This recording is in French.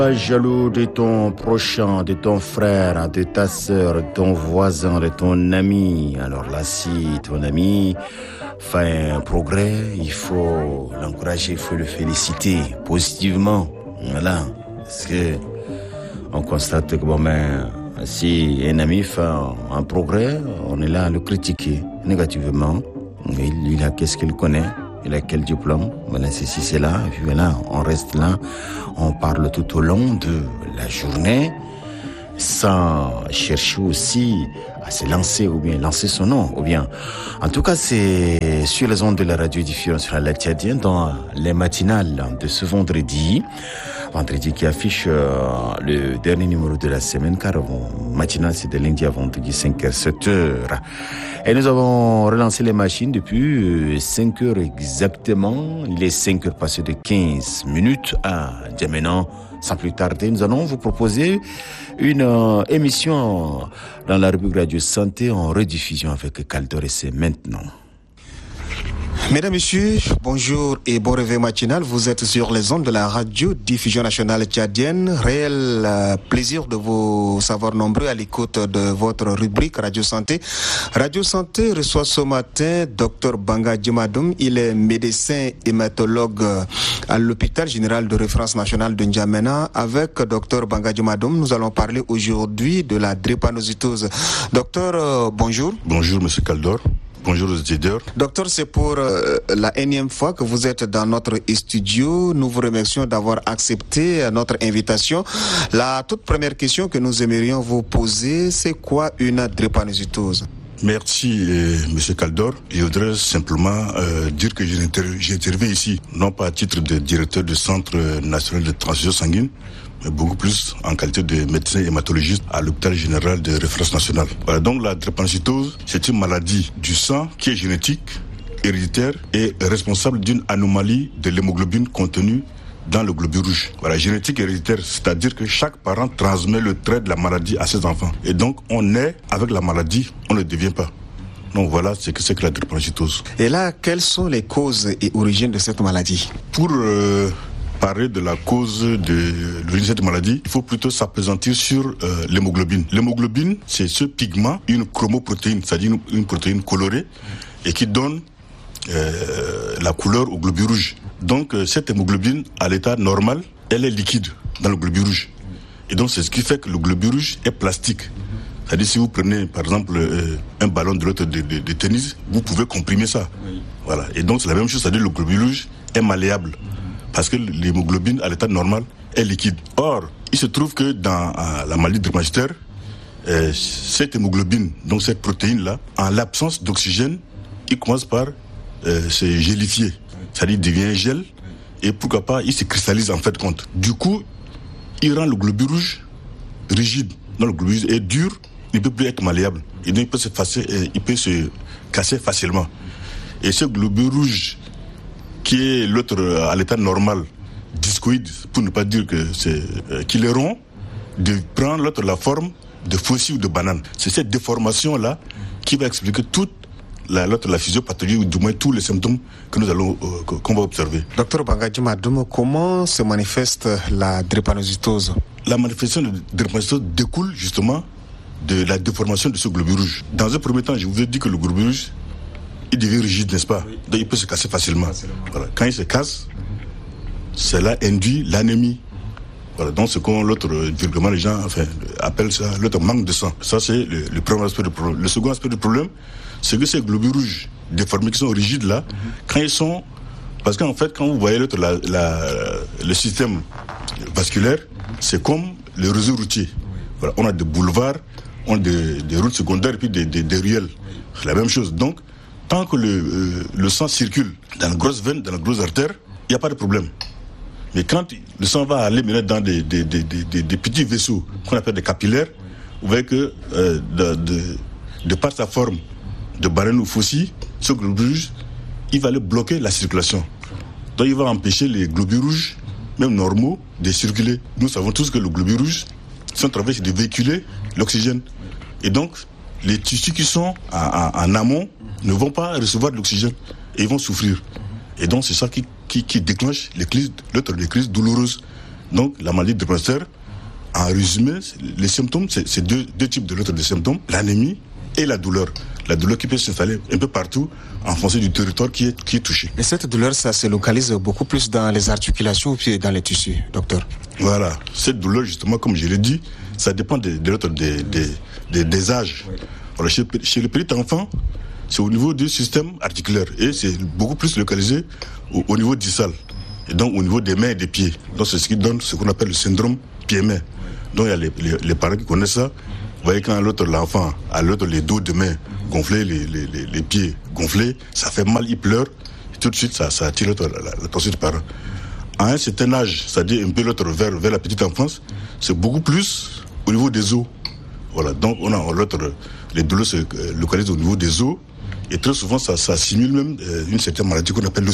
Pas jaloux de ton prochain, de ton frère, de ta sœur, de ton voisin, de ton ami. Alors là, si ton ami fait un progrès, il faut l'encourager, il faut le féliciter positivement. Voilà. Parce que on constate que si un ami fait un progrès, on est là à le critiquer négativement. Il a qu'est-ce qu'il connaît? Il a quel diplôme? Voilà, c'est là. Et puis voilà, on reste là. On parle tout au long de la journée sans chercher aussi à se lancer ou bien lancer son nom. Ou bien, en tout cas, c'est sur les ondes de la radio diffusion la Tchadienne dans les matinales de ce vendredi qui affiche le dernier numéro de la semaine, car matinale c'est de lundi à vendredi 5h, 7h. Et nous avons relancé les machines depuis 5h exactement. Il est 5h passé de 15 minutes à maintenant. Sans plus tarder, nous allons vous proposer une émission dans la rubrique Radio Santé en rediffusion avec Caldor et c'est maintenant. Mesdames, Messieurs, bonjour et bon réveil matinal. Vous êtes sur les ondes de la radio diffusion nationale tchadienne. Réel plaisir de vous savoir nombreux à l'écoute de votre rubrique Radio Santé. Radio Santé reçoit ce matin Dr Banga Djimadoum. Il est médecin hématologue à l'hôpital général de référence nationale de N'Djamena. Avec Dr Banga Djimadoum, nous allons parler aujourd'hui de la drépanocytose. Docteur, bonjour. Bonjour, monsieur Caldor. Bonjour aux éditeurs. Docteur, c'est pour la énième fois que vous êtes dans notre studio. Nous vous remercions d'avoir accepté notre invitation. La toute première question que nous aimerions vous poser, c'est quoi une drépanocytose? Merci, monsieur Caldor. Je voudrais simplement dire que j'interviens ici, non pas à titre de directeur du Centre national de transfusion sanguine, mais beaucoup plus en qualité de médecin hématologiste à l'hôpital général de référence nationale. Voilà, donc la drépanocytose, c'est une maladie du sang qui est génétique, héréditaire et responsable d'une anomalie de l'hémoglobine contenue dans le globule rouge. Voilà, génétique et héréditaire, c'est-à-dire que chaque parent transmet le trait de la maladie à ses enfants. Et donc, on naît avec la maladie, on ne le devient pas. Donc voilà ce que c'est que la drépanocytose. Et là, quelles sont les causes et origines de cette maladie? Pour parler de la cause de l'origine de cette maladie, il faut plutôt s'appesantir sur l'hémoglobine. L'hémoglobine, c'est ce pigment, une chromoprotéine, c'est-à-dire une protéine colorée, et qui donne la couleur au globule rouge. Donc cette hémoglobine, à l'état normal, elle est liquide dans le globule rouge. Et donc c'est ce qui fait que le globule rouge est plastique. C'est-à-dire si vous prenez par exemple un ballon de l'autre de tennis, vous pouvez comprimer ça. Oui. Voilà. Et donc c'est la même chose, c'est-à-dire le globule rouge est malléable. Parce que l'hémoglobine, à l'état normal, est liquide. Or, il se trouve que dans la maladie drépanocytaire, cette hémoglobine, donc cette protéine-là, en l'absence d'oxygène, il commence par se gélifier. C'est-à-dire il devient gel, et pourquoi pas, il se cristallise en fait compte. Du coup, il rend le globule rouge rigide. Donc le globule rouge est dur, il ne peut plus être malléable. Et donc il peut se casser facilement. Et ce globule rouge, qui est l'autre à l'état normal, discoïde, pour ne pas dire que c'est qu'il est rond, de prendre l'autre la forme de faucille ou de banane. C'est cette déformation-là qui va expliquer toute la physiopathologie, ou du moins tous les symptômes que nous allons qu'on va observer. Docteur Banga Djimadoum, comment se manifeste la drépanocytose? La manifestation de drépanocytose découle justement de la déformation de ce globule rouge. Dans un premier temps, je vous ai dit que le globule rouge, il devient rigide, n'est-ce pas? Oui. Donc il peut se casser facilement. Voilà. Quand il se casse, cela induit l'anémie. Voilà. Donc ce qu'on vulgairement les gens appellent ça l'autre manque de sang. Ça c'est le premier aspect du problème. Le second aspect du problème, c'est que ces globules rouges déformés qui sont rigides là, quand ils sont, parce qu'en fait quand vous voyez le système vasculaire, c'est comme le réseau routier. Voilà. On a des boulevards, on a des routes secondaires et puis des ruelles. C'est la même chose. Donc tant que le sang circule dans la grosse veine, dans la grosse artère, il n'y a pas de problème. Mais quand le sang va aller maintenant dans des petits vaisseaux qu'on appelle des capillaires, vous voyez que de par sa forme de barène ou faucille, ce globule rouge, il va aller bloquer la circulation. Donc il va empêcher les globules rouges, même normaux, de circuler. Nous savons tous que le globule rouge, son travail c'est de véhiculer l'oxygène. Et donc, les tissus qui sont en amont ne vont pas recevoir de l'oxygène et ils vont souffrir. Et donc c'est ça qui déclenche les crises douloureuses Donc la maladie drépanocytaire, en résumé, les symptômes, c'est deux types de symptômes, l'anémie et la douleur. La douleur qui peut s'installer un peu partout en fonction du territoire qui est touché. Et cette douleur, ça se localise beaucoup plus dans les articulations ou dans les tissus, docteur? Voilà, cette douleur, justement, comme je l'ai dit, ça dépend des âges. Voilà, chez le petit enfant, c'est au niveau du système articulaire et c'est beaucoup plus localisé au niveau distal et donc au niveau des mains et des pieds. Donc c'est ce qui donne ce qu'on appelle le syndrome pied-main. Donc il y a les parents qui connaissent ça. Vous voyez quand l'enfant a les dos de main gonflés, les pieds gonflés, ça fait mal, il pleure, et tout de suite ça attire l'attention du parent. À un certain âge, c'est-à-dire un peu vers la petite enfance, c'est beaucoup plus au niveau des os. Voilà, donc les douleurs se localisent au niveau des os et très souvent ça simule même une certaine maladie qu'on appelle le